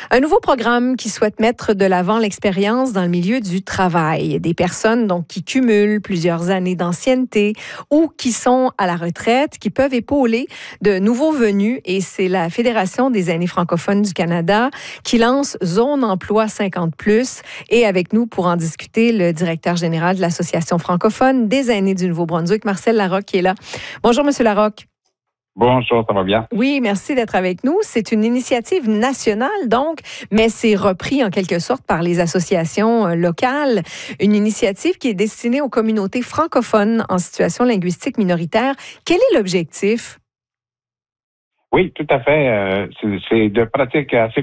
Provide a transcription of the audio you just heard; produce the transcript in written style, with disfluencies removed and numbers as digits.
Un nouveau programme qui souhaite mettre de l'avant l'expérience dans le milieu du travail. Des personnes donc qui cumulent plusieurs années d'ancienneté ou qui sont à la retraite, qui peuvent épauler de nouveaux venus. Et c'est la Fédération des aînés francophones du Canada qui lance Zone Emploi 50+. Et avec nous pour en discuter, le directeur général de l'Association francophone des aînés du Nouveau-Brunswick, Marcel Larocque, qui est là. Bonjour, Monsieur Larocque. Bonjour, ça va bien? Oui, merci d'être avec nous. C'est une initiative nationale, donc, mais c'est repris en quelque sorte par les associations locales. Une initiative qui est destinée aux communautés francophones en situation linguistique minoritaire. Quel est l'objectif? Oui, tout à fait. C'est de pratiques assez